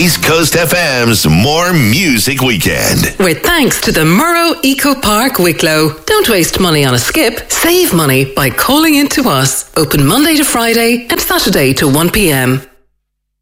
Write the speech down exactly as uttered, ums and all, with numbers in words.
East Coast F M's More Music Weekend. With thanks to the Murrow Eco Park Wicklow. Don't waste money on a skip. Save money by calling in to us. Open Monday to Friday and Saturday to one p.m.